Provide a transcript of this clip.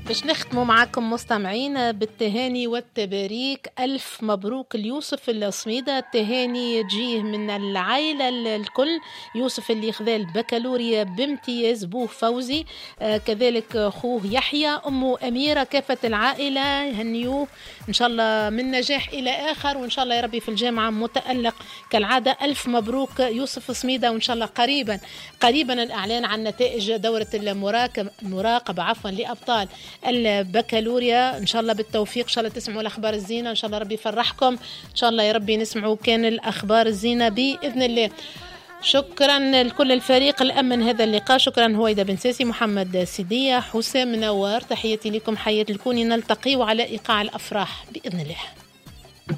باش نختموا معكم مستمعين بالتهاني والتباريك. ألف مبروك ليوسف الصميدة. التهاني تجيه من العائلة الكل. يوسف اللي خذا البكالوريا بامتياز، بوه فوزي كذلك أخوه يحيى، أمه أميرة، كافة العائلة هنيوه إن شاء الله من نجاح إلى آخر، وإن شاء الله يا ربي في الجامعة متألق كالعادة. ألف مبروك يوسف الصميدة، وإن شاء الله قريبا الإعلان عن نتائج دورة المراقبة لأبطال البكالوريا. إن شاء الله بالتوفيق، إن شاء الله تسمعوا الأخبار الزينة، إن شاء الله ربي يفرحكم، إن شاء الله يا ربي نسمعوا كان الأخبار الزينة بإذن الله. شكرا لكل الفريق الأمن هذا اللقاء. شكرا هويدا بن ساسي، محمد سيدية، حسام منور، تحياتي لكم، حياة الكون. نلتقي على إيقاع الأفراح بإذن الله.